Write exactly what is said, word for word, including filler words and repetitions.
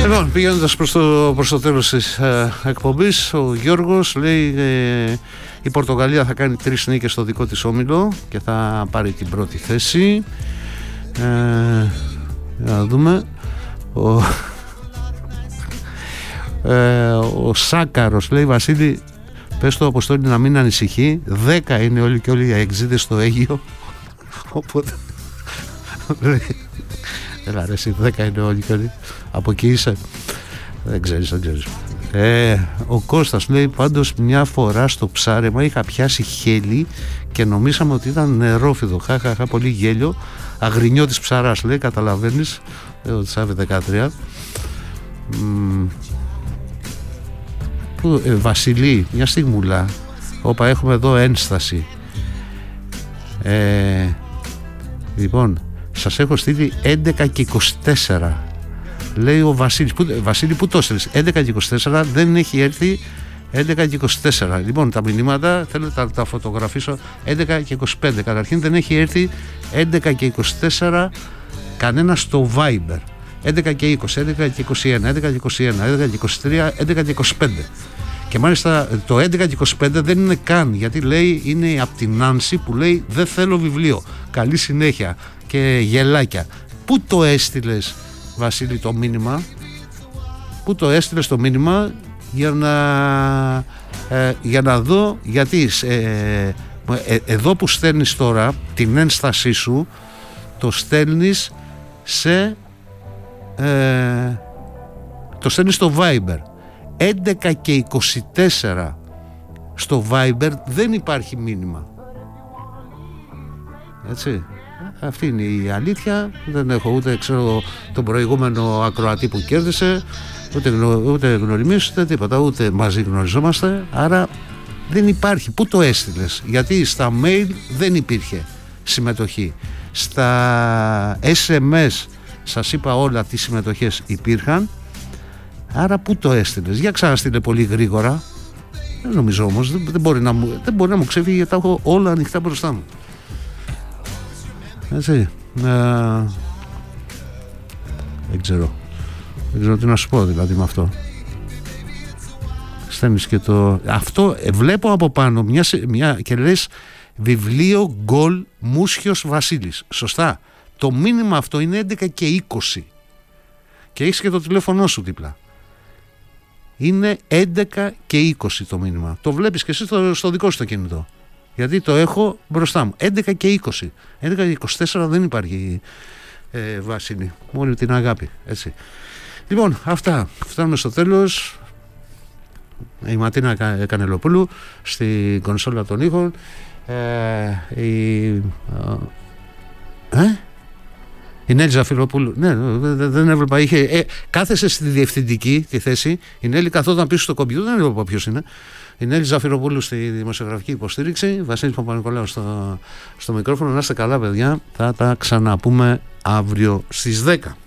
Λοιπόν, πηγαίνοντας προς το, προς το τέλος της ε, εκπομπής, ο Γιώργος λέει ε, η Πορτογαλία θα κάνει τρεις νίκες στο δικό της όμιλο και θα πάρει την πρώτη θέση. Ε, να δούμε. Ο, ε, ο Σάκαρος λέει, Βασίλη, πες το Αποστόλη να μην ανησυχεί, δέκα είναι όλοι και όλοι οι αεξίδες στο Αίγυο, οπότε έλα ρε εσύ, δέκα είναι όλοι και όλοι, από εκεί είσαι, δεν ξέρεις, δεν ξέρεις. Ε, ο Κώστας λέει, πάντως μια φορά στο ψάρεμα είχα πιάσει χέλι και νομίσαμε ότι ήταν νερόφιδο, χαχαχα, πολύ γέλιο, αγρινιώτης ψαράς λέει, καταλαβαίνεις, ο Τσάβη δεκατρία. Μ, που, ε, Βασιλή, μια στιγμούλα, όπα έχουμε εδώ ένσταση. Ε, λοιπόν, σας έχω στείλει έντεκα και είκοσι τέσσερα, λέει ο Βασίλης. Που, Βασίλη, που το έστειλες? έντεκα και είκοσι τέσσερα, δεν έχει έρθει έντεκα και είκοσι τέσσερα. Λοιπόν, τα μηνύματα θέλω να τα, τα φωτογραφίσω. έντεκα και είκοσι πέντε. Καταρχήν δεν έχει έρθει έντεκα και είκοσι τέσσερα κανένα στο Viber. έντεκα και είκοσι, έντεκα και είκοσι ένα, έντεκα και είκοσι ένα, έντεκα και είκοσι τρία, έντεκα και είκοσι πέντε. Και μάλιστα το έντεκα και είκοσι πέντε δεν είναι καν, γιατί λέει είναι από την Νάνση που λέει δεν θέλω βιβλίο. Καλή συνέχεια και γελάκια. Πού το έστειλες, Βασίλη, το μήνυμα? Πού το έστειλες το μήνυμα? Για να, ε, για να δω, γιατί ε, ε, εδώ που στέλνεις τώρα την ένστασή σου, το στέλνεις σε ε, το στέλνεις στο Viber. Έντεκα και είκοσι τέσσερα στο Viber δεν υπάρχει μήνυμα, έτσι. Αυτή είναι η αλήθεια. Δεν έχω ούτε ξέρω τον προηγούμενο ακροατή που κέρδισε, ούτε, γνω, ούτε γνωριμίες, ούτε τίποτα, ούτε μαζί γνωριζόμαστε. Άρα δεν υπάρχει. Πού το έστειλες? Γιατί στα mail δεν υπήρχε συμμετοχή, στα ες εμ ες σας είπα όλα τι συμμετοχές υπήρχαν. Άρα πού το έστειλες? Για ξαναστείλε πολύ γρήγορα. Δεν νομίζω όμως, δεν, δεν, μπορεί να μου, δεν μπορεί να μου ξέφυγει, γιατί τα έχω όλα ανοιχτά μπροστά μου. Έτσι, ε, δεν ξέρω δεν ξέρω τι να σου πω δηλαδή με αυτό. Στέλνεις και το αυτό, ε, βλέπω από πάνω μια, μια, και λες βιβλίο γκολ Μούσιος Βασίλης, σωστά? Το μήνυμα αυτό είναι έντεκα και είκοσι και έχεις και το τηλέφωνό σου δίπλα. Είναι έντεκα και είκοσι το μήνυμα. Το βλέπεις και εσύ στο, στο δικό σου το κινητό, γιατί το έχω μπροστά μου. έντεκα και είκοσι. έντεκα και είκοσι τέσσερα δεν υπάρχει, ε, Βασίλη. Μόλι την αγάπη, έτσι. Λοιπόν, αυτά. Φτάνουμε στο τέλος. Η Ματίνα Κανελοπούλου στην κονσόλα των ήχων. Ε, η, ε, η Νέλη Ζαφυροπούλου. Ναι, δεν έβλεπα. Είχε, ε, κάθεσε στη διευθυντική τη θέση. Η Νέλη καθόταν πίσω στο κομπιούτερ. Δεν έβλεπα ποιος είναι. Η Νέλη Ζαφυροπούλου στη δημοσιογραφική υποστήριξη. Βασίλης Παπα-Νικολάου στο, στο μικρόφωνο. Να είστε καλά, παιδιά. Θα τα ξαναπούμε αύριο στις δέκα.